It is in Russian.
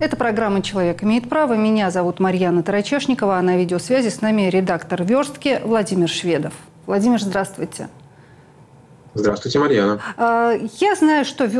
Это программа «Человек имеет право». Меня зовут Марьяна Тарачешникова, а на видеосвязи с нами редактор «Верстки» Владимир Шведов. Владимир, здравствуйте. Здравствуйте, Марьяна. Я знаю, что